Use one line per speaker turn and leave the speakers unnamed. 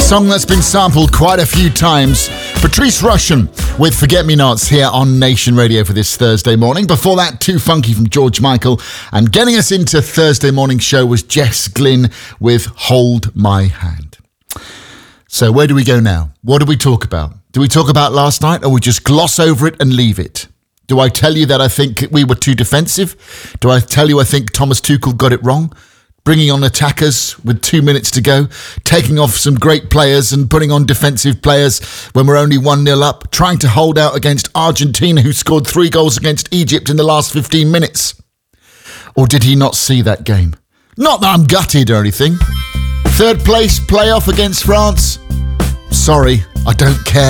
song that's been sampled quite a few times. Patrice Rushen with Forget Me Nots here on Nation Radio for this Thursday morning. Before that, Too Funky from George Michael. And getting us into Thursday morning show was Jess Glynn with Hold My Hand. So where do we go now? What do we talk about? Do we talk about last night, or we just gloss over it and leave it? Do I tell you that I think we were too defensive? Do I tell you I think Thomas Tuchel got it wrong? Bringing on attackers with 2 minutes to go, taking off some great players and putting on defensive players when we're only 1-0 up, trying to hold out against Argentina, who scored 3 goals against Egypt in the last 15 minutes. Or did he not see that game? Not that I'm gutted or anything. Third place playoff against France? Sorry, I don't care.